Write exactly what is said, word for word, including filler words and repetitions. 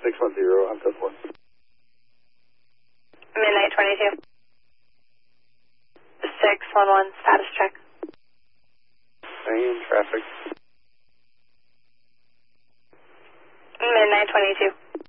six one zero on code four. Midnight twenty-two. six one one, status check. Same traffic. Midnight twenty-two.